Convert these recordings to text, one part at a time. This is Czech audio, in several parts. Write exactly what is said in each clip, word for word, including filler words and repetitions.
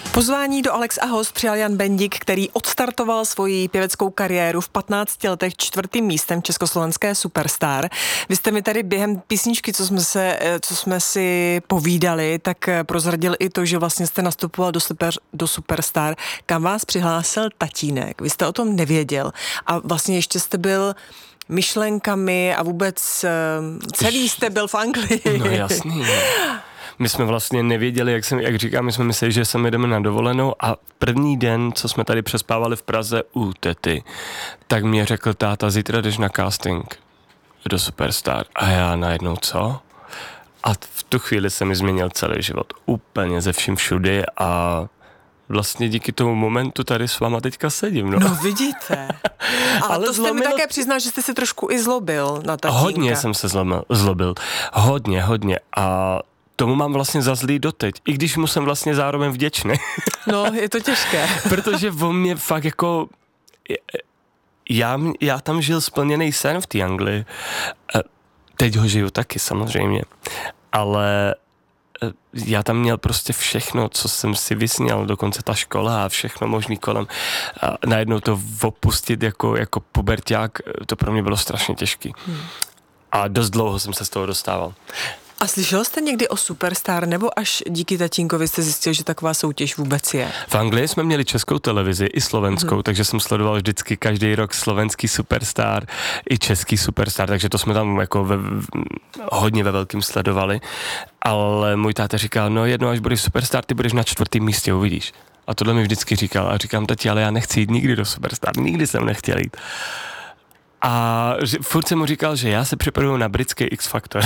Pozvání do Alex a host přijal Jan Bendik, který odstartoval svoji pěveckou kariéru v patnácti letech čtvrtým místem československé Superstar. Vy jste mi tady během písničky, co jsme, se, co jsme si povídali, tak prozradil i to, že vlastně jste nastupoval do, super, do Superstar, kam vás přihlásil tatínek. Vy jste o tom nevěděl a vlastně ještě jste byl myšlenkami a vůbec celý jste byl v Anglii. No jasný. My jsme vlastně nevěděli, jak, jsem, jak říkám, my jsme mysleli, že sem jdeme na dovolenou a první den, co jsme tady přespávali v Praze u tety, tak mě řekl táta, zítra jdeš na casting do Superstar. A já najednou co? A v tu chvíli se mi změnil celý život. Úplně ze vším všudy a vlastně díky tomu momentu tady s váma teďka sedím. No, no vidíte. Ale, Ale to jste mi také přiznal, že jste se trošku i zlobil na tatínka. Hodně jsem se zlobil, zlobil. Hodně, hodně. A tomu mám vlastně za zlý doteď, i když mu jsem vlastně zároveň vděčný. No, je to těžké. Protože on mě fakt jako... Já, já tam žil splněný sen v té Anglii. Teď ho žiju taky samozřejmě. Ale já tam měl prostě všechno, co jsem si vysněl, dokonce ta škola a všechno možný kolem. A najednou to opustit jako, jako puberťák, to pro mě bylo strašně těžký. Hmm. A dost dlouho jsem se z toho dostával. A slyšel jste někdy o Superstar, nebo až díky tatínkovi jste zjistil, že taková soutěž vůbec je? V Anglii jsme měli českou televizi i slovenskou, hmm. takže jsem sledoval vždycky každý rok slovenský Superstar i český Superstar, takže to jsme tam jako ve, hodně ve velkým sledovali. Ale můj táta říkal, no jednou až budeš Superstar, ty budeš na čtvrtém místě, uvidíš. A tohle mi vždycky říkal. A říkám, tati, ale já nechci jít nikdy do Superstar, nikdy jsem nechtěl jít. A furt jsem mu říkal, že já se připravuju na britský X-Factor.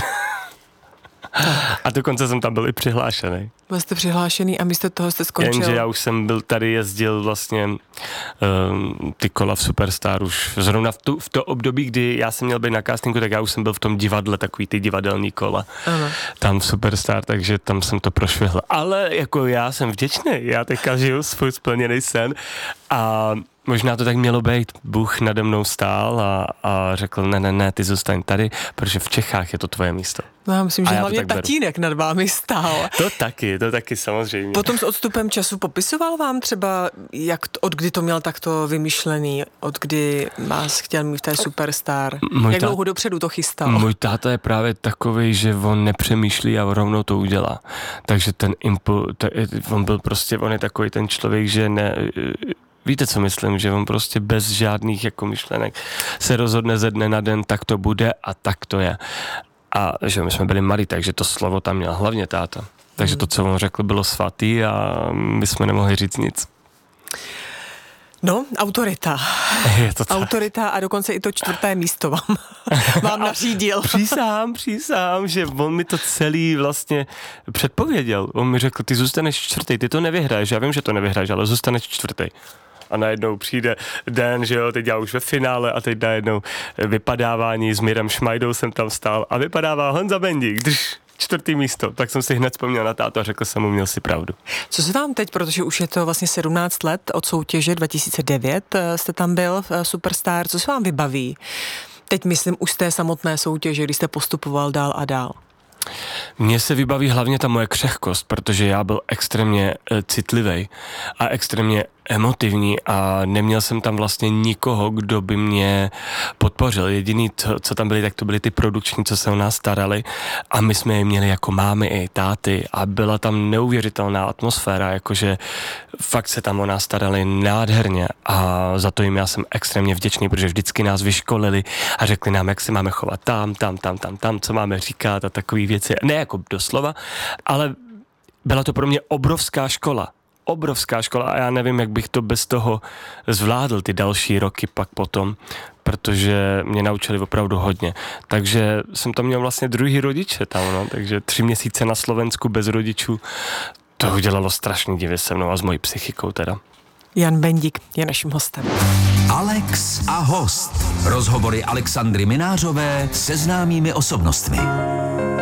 A dokonce jsem tam byl i přihlášený. Byl jste přihlášený a místo toho jste skončil? Jenže já už jsem byl tady jezdil vlastně um, ty kola v Superstar už zrovna v, tu, v to období, kdy já jsem měl být na castingu, tak já už jsem byl v tom divadle, takový ty divadelní kola. Ano. Tam v Superstar, takže tam jsem to prošvihl. Ale jako já jsem vděčný, já teďka žiju svůj splněný sen a možná to tak mělo být. Bůh nade mnou stál a, a řekl, ne, ne, ne, ty zůstaň tady, protože v Čechách je to tvoje místo. No já myslím, že hlavně tatínek beru. Nad vámi stál. To taky, to taky samozřejmě. Potom s odstupem času popisoval vám třeba, jak, od kdy to měl takto vymyšlený, od kdy vás chtěl mít v té Superstar, můj jak tá... dlouho dopředu to chystal? Můj táta je právě takovej, že on nepřemýšlí a rovnou to udělá. Takže ten impul, on byl prostě, on je takový ten člověk, že ne... Víte, co myslím, že on prostě bez žádných jako myšlenek se rozhodne ze dne na den, tak to bude a tak to je. A že my jsme byli malí, takže to slovo tam měl hlavně táta. Takže to, co on řekl, bylo svatý a my jsme nemohli říct nic. No, autorita. Je to tak. Autorita a dokonce i to čtvrté místo vám, vám nařídil. Přísám, přísám, že on mi to celý vlastně předpověděl. On mi řekl, ty zůstaneš čtvrtý, ty to nevyhraješ. Já vím, že to nevyhraješ, ale zůstaneš čtvrtý. A najednou přijde den, že jo, teď já už ve finále a teď najednou vypadávání s Mirem Šmajdou jsem tam stál a vypadává Honza Bendik, drž, čtvrtý místo. Tak jsem si hned vzpomněl na táto a řekl jsem mu, měl si pravdu. Co se vám teď, protože už je to vlastně sedmnáct let od soutěže dva tisíce devět, jste tam byl v Superstar, co se vám vybaví? Teď myslím už z té samotné soutěže, když jste postupoval dál a dál. Mně se vybaví hlavně ta moje křehkost, protože já byl extrémně e, citlivý a extrémně emotivní a neměl jsem tam vlastně nikoho, kdo by mě podpořil. Jediný, co, co tam byli, tak to byli ty produkční, co se o nás starali a my jsme je měli jako mámy i táty a byla tam neuvěřitelná atmosféra, jakože fakt se tam o nás starali nádherně a za to jim já jsem extrémně vděčný, protože vždycky nás vyškolili a řekli nám, jak se máme chovat tam, tam, tam, tam, tam, co máme říkat a takové věci. Ne jako doslova, ale byla to pro mě obrovská škola. Obrovská škola a já nevím, jak bych to bez toho zvládl ty další roky pak potom, protože mě naučili opravdu hodně. Takže jsem tam měl vlastně druhý rodiče tam, no, takže tři měsíce na Slovensku bez rodičů, to udělalo strašný divy se mnou a s mojí psychikou teda. Jan Bendik je naším hostem. Alex a host. Rozhovory Alexandry Minářové se známými osobnostmi.